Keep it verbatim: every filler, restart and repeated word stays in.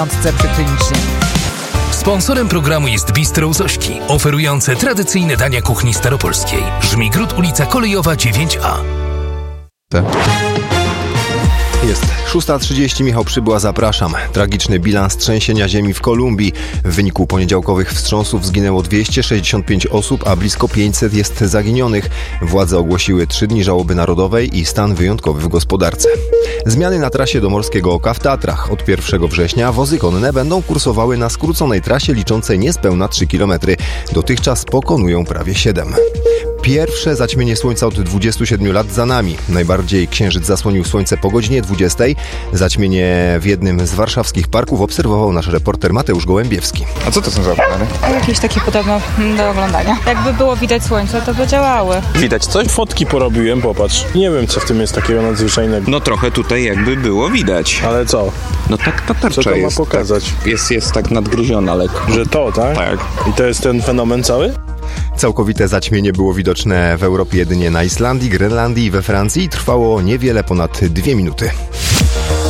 Przeklinicznie. Sponsorem programu jest Bistro Zośki, oferujące tradycyjne dania kuchni staropolskiej. Żmigród, ulica Kolejowa dziewięć A. Jest szósta trzydzieści, Michał Przybyła, zapraszam. Tragiczny bilans trzęsienia ziemi w Kolumbii. W wyniku poniedziałkowych wstrząsów zginęło dwieście sześćdziesiąt pięć osób, a blisko pięćset jest zaginionych. Władze ogłosiły trzy dni żałoby narodowej i stan wyjątkowy w gospodarce. Zmiany na trasie do Morskiego Oka w Tatrach. Od pierwszego września wozy konne będą kursowały na skróconej trasie liczącej niespełna trzy kilometry. Dotychczas pokonują prawie siedem. Pierwsze zaćmienie słońca od dwudziestu siedmiu lat za nami. Najbardziej księżyc zasłonił słońce po godzinie dwudziestej. Zaćmienie w jednym z warszawskich parków obserwował nasz reporter Mateusz Gołębiewski. A co to są za okulary? Jakieś takie podobno do oglądania. Jakby było widać słońce, to by działały. Widać coś? Fotki porobiłem, popatrz. Nie wiem, co w tym jest takiego nadzwyczajnego. No trochę tutaj jakby było widać. Ale co? No tak ta tarcza Co to ma jest, pokazać? Tak, jest, jest tak nadgryziona lekko. Że to, tak? Tak. I to jest ten fenomen cały? Całkowite zaćmienie było widoczne w Europie jedynie na Islandii, Grenlandii i we Francji. Trwało niewiele ponad dwie minuty.